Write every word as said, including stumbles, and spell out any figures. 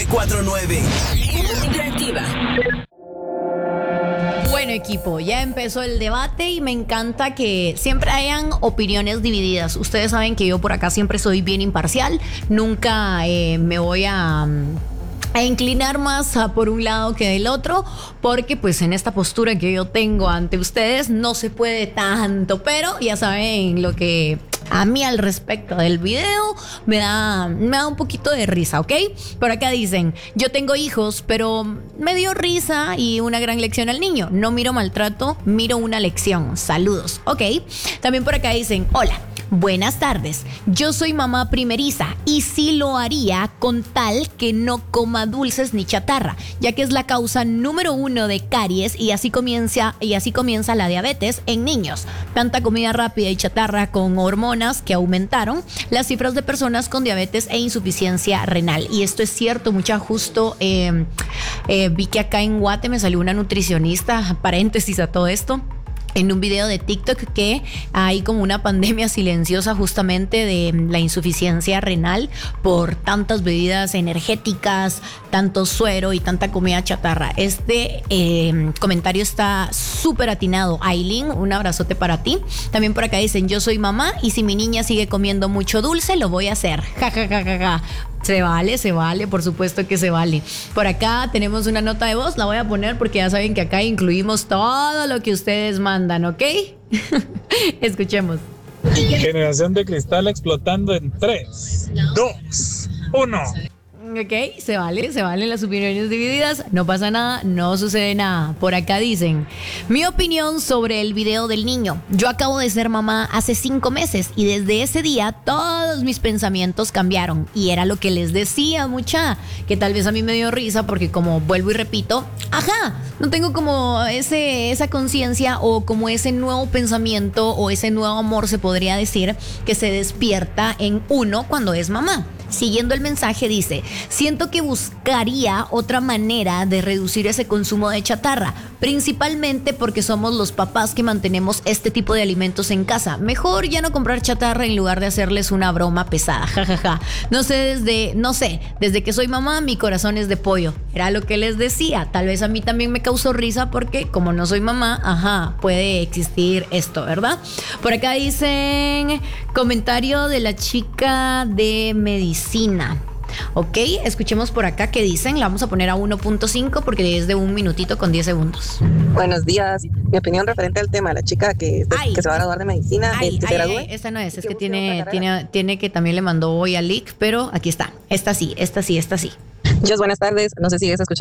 cuatro nueve. Interactiva. Bueno, equipo, ya empezó el debate y me encanta que siempre hayan opiniones divididas. Ustedes saben que yo por acá siempre soy bien imparcial. Nunca eh, me voy a... a inclinar más a por un lado que del otro, porque pues en esta postura que yo tengo ante ustedes no se puede tanto, pero ya saben lo que a mí al respecto del video me da, me da un poquito de risa, ¿ok? Por acá dicen, yo tengo hijos, pero me dio risa y una gran lección al niño. No miro maltrato, miro una lección. Saludos, ¿ok? También por acá dicen, hola, buenas tardes, yo soy mamá primeriza y sí lo haría con tal que no coma dulces ni chatarra, ya que es la causa número uno de caries y así comienza, y así comienza la diabetes en niños. Tanta comida rápida y chatarra con hormonas que aumentaron las cifras de personas con diabetes e insuficiencia renal. Y esto es cierto, mucha justo eh, eh, vi que acá en Guate me salió una nutricionista, paréntesis a todo esto, en un video de TikTok, que hay como una pandemia silenciosa justamente de la insuficiencia renal por tantas bebidas energéticas, tanto suero y tanta comida chatarra. Este eh, comentario está súper atinado. Aileen, un abrazote para ti. También por acá dicen, yo soy mamá y si mi niña sigue comiendo mucho dulce, lo voy a hacer. Ja, ja, ja, ja, ja. Se vale, se vale, por supuesto que se vale. Por acá tenemos una nota de voz, la voy a poner porque ya saben que acá incluimos todo lo que ustedes mandan, ¿ok? Escuchemos. Generación de cristal explotando en tres, dos, uno. Ok, se vale, se valen las opiniones divididas, no pasa nada, no sucede nada. Por acá dicen, mi opinión sobre el video del niño. Yo acabo de ser mamá hace cinco meses y desde ese día todos mis pensamientos cambiaron. Y era lo que les decía, mucha, que tal vez a mí me dio risa porque como vuelvo y repito, ajá, no tengo como ese, esa conciencia o como ese nuevo pensamiento o ese nuevo amor, se podría decir, que se despierta en uno cuando es mamá. Siguiendo el mensaje dice, siento que buscaría otra manera de reducir ese consumo de chatarra, principalmente porque somos los papás que mantenemos este tipo de alimentos en casa. Mejor ya no comprar chatarra en lugar de hacerles una broma pesada, jajaja. Ja, ja. No sé, desde, no sé, desde que soy mamá mi corazón es de pollo. Era lo que les decía, tal vez a mí también me causó risa porque como no soy mamá, ajá, puede existir esto, ¿verdad? Por acá dicen, comentario de la chica de medicina. Ok, escuchemos por acá qué dicen. La vamos a poner a uno punto cinco porque es de un minutito con diez segundos. Buenos días. Mi opinión referente al tema, la chica que, ay, que se va a graduar de medicina, ay, el que ay, se gradúe. Ay, esta no es, es que tiene, tiene, tiene que también le mandó hoy a Lick, pero aquí está. Esta sí, esta sí, esta sí. Dios, buenas tardes. No sé si es escuchar